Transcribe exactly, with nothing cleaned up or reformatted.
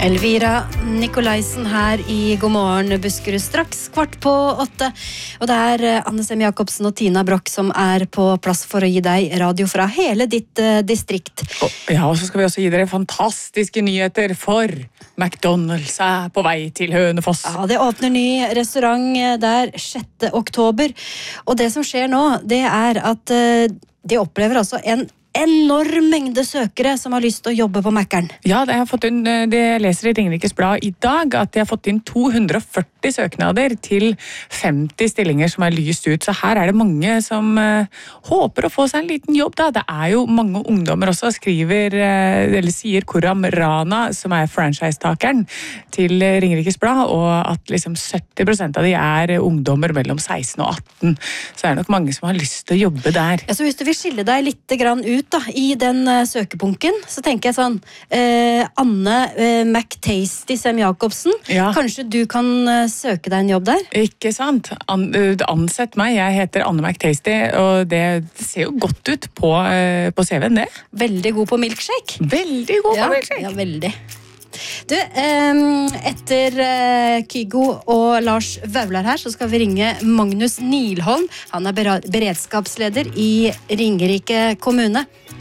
Elvira Nikolaisen her i God morgen Buskerud, straks kvart på åtte. Og det er Anne Sem Jacobsen og Tina Brock som er på plass for å gi deg radio fra hele ditt uh, distrikt. Ja, og så skal vi også gi dere fantastiske nyheter, for McDonald's er på vei til Hønefoss. Ja, det åpner ny restaurant der sjette oktober. Og det som skjer nå, det er at uh, de opplever altså en enorm mengde søkere som har lyst til å jobbe på Mækkern. Ja, det har fått inn, det jeg leser i Ringerikes Blad i dag, at de har fått inn to hundre og førti søknader til femti stillinger som er lyst ut. Så her er det mange som uh, håper å få seg en liten jobb da. Det er jo mange ungdommer også, skriver, uh, eller sier Koram Rana, som er franchise-takeren til Ringerikes Blad, og at liksom sytti prosent av de er ungdommer mellom seksten og atten. Så er det nok mange som har lyst til å jobbe der. Ja, så hvis du vil skille deg litt grann ut da, i den uh, søkepunken, så tenker jeg sånn uh, Anne uh, McTasty Sem Jacobsen, ja. Kanskje du kan uh, søke deg en jobb der? Ikke sant? An, uh, ansett meg, jeg heter Anne McTasty, og det, det ser jo godt ut på, uh, på C V-en det. Veldig god på milkshake. Veldig god ja, på milkshake. Ja, veldig. Du, etter Kygo og Lars Vaular her, så skal vi ringe Magnus Nilholm. Han er beredskapsleder i Ringerike kommune.